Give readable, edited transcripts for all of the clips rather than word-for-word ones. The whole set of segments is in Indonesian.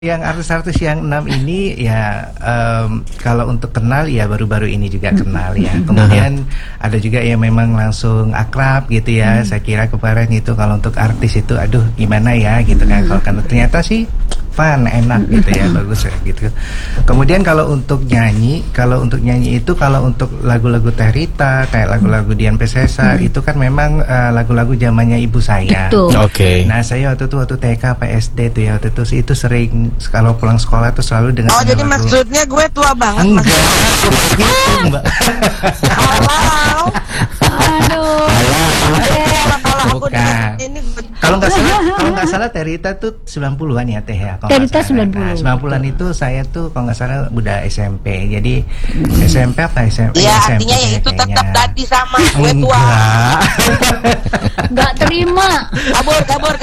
Yang artis-artis yang 6 ini ya kalau untuk kenal ya baru-baru ini juga kenal ya. Kemudian ada juga yang memang langsung akrab gitu ya. Saya kira kemarin itu kalau untuk artis itu aduh gimana ya gitu kan. Kalau ternyata sih fun, enak gitu ya, bagus ya gitu. Kemudian kalau untuk nyanyi itu kalau untuk lagu-lagu Teh Rita, kayak lagu-lagu Dian Piscesa itu kan memang lagu-lagu zamannya ibu saya. Oke. Nah saya waktu TK PSD tuh ya, waktu itu sering kalau pulang sekolah tuh selalu dengar. Oh jadi lagu. maksudnya gue tua banget? Enggak, gitu Mbak. Halo. Aduh. Bukan. Kalau nggak salah Teh Rita tuh 90-an ya Teh ya. Teh Rita 90. 90-an itu saya tuh kalau nggak salah udah SMP. Jadi SMP apa SMP? Iya SMP artinya ya itu kayaknya. tetap tadi sama gue tua. Enggak. Nggak terima. Kabur.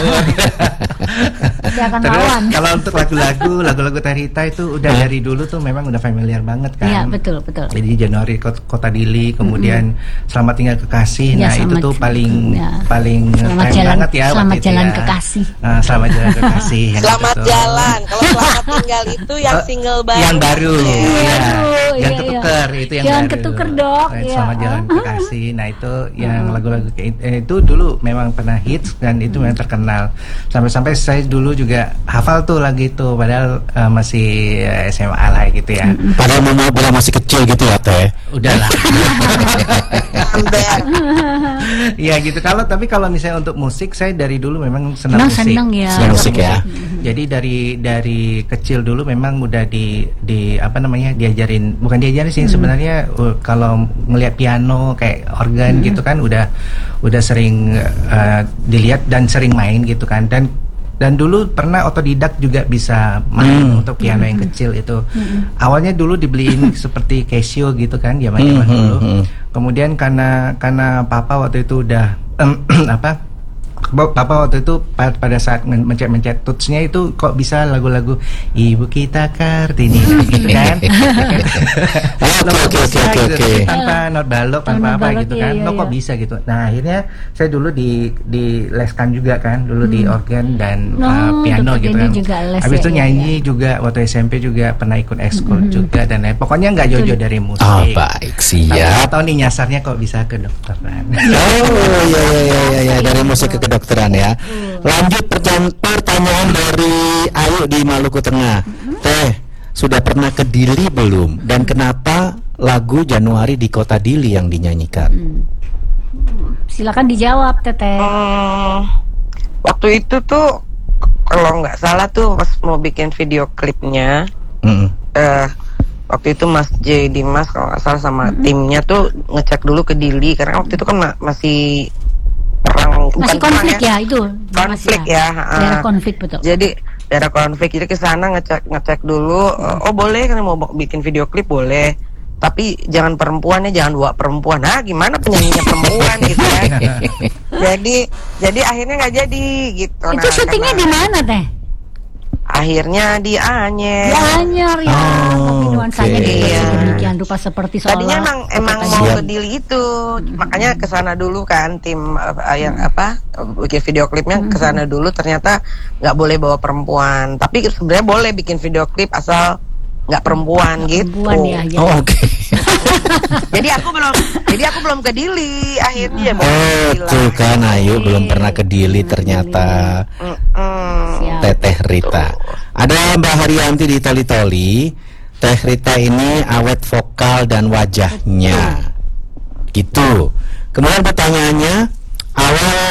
Dia akan Terus lawan. kalau untuk lagu-lagu Teh Rita itu udah dari dulu tuh memang udah familiar banget kan. Iya betul. Jadi Januari Kota Dili, kemudian Selamat Tinggal Kekasih. Ya, Nah itu tuh paling selamat keren jalan, banget ya. selamat waktu itu jalan ya. kekasih. Nah, Selamat Jalan Kekasih. yang Selamat itu tuh. jalan. Kalau selamat tinggal itu yang single baru. Yang baru, Iya. ya. Iya, Yang iya. ketuker itu yang Jangan baru. ketuker, Dok. Iya. Selamat Jalan Kekasih. Nah itu yang lagu-lagu kayak itu dulu memang pernah hits dan itu memang terkenal. Sampai-sampai saya dulu juga hafal tuh lagu itu, padahal masih SMA lah gitu ya. Padahal mama bilang masih kecil gitu ya Teh. Udahlah. Sampai Ya gitu. Tapi kalau misalnya untuk musik, saya dari dulu memang senang Memang musik. senang ya. Senang musik ya. Jadi dari kecil dulu memang udah di apa namanya bukan diajarin sih sebenarnya. Kalau ngelihat piano kayak organ gitu kan udah sering dilihat dan sering main gitu kan. Dan dulu pernah otodidak juga bisa main untuk piano yang kecil itu. Awalnya dulu dibeliin seperti Casio gitu kan zaman-zaman dulu. Kemudian karena papa waktu itu udah Papa waktu itu pada saat mencet touchnya itu kok bisa lagu-lagu Ibu Kita Kartini gitu kan. Oke. Tanpa not balok, tanpa apa gitu kan. Iya, Kok bisa gitu. Nah, akhirnya saya dulu dileskan juga kan, dulu di organ dan piano gitu kan. Habis itu nyanyi juga waktu SMP juga pernah ikut ekskul juga dan pokoknya nggak jauh-jauh dari musik. Oh baik, siap. Tahu nih nyasarnya kok bisa ke dokteran. Oh iya dari musik ke kedokteran ya. Lanjut pertanyaan dari Ayu di Maluku Tengah. Teh, sudah pernah ke Dili belum? Dan kenapa lagu Januari di Kota Dili yang dinyanyikan? Silakan dijawab Teteh. waktu itu tuh kalau nggak salah tuh pas mau bikin video klipnya, waktu itu Mas J Dimas kalau nggak salah sama timnya tuh ngecek dulu ke Dili karena waktu itu kan masih perang, Masih konflik ya itu. konflik ya. Daerah konflik betul. Jadi daerah konflik, jadi ke sana ngecek dulu. Oh boleh kan mau bikin video klip boleh, tapi jangan perempuan ya, jangan bawa perempuan. Nah gimana penyanyinya perempuan gitu kan. Jadi akhirnya nggak jadi gitu. Itu syutingnya di mana Teh? Akhirnya di Anyer. Di Anyer ya. Tapi nuansanya oke. gitu demikian rupa seperti soal. Tadinya emang mau ke Dili itu, makanya ke sana dulu kan tim yang bikin video klipnya ke sana dulu. Ternyata nggak boleh bawa perempuan, tapi sebenarnya boleh bikin video klip asal nggak perempuan gitu. Perempuan ya. Oh, oke. Jadi aku belum ke Dili akhirnya. Tuh kan Ayu belum pernah ke Dili ternyata. Teteh Rita. Ada Mbak Haryanti di Toli-Toli. Teh Rita ini awet vokal dan wajahnya. Gitu. Kemudian pertanyaannya, awal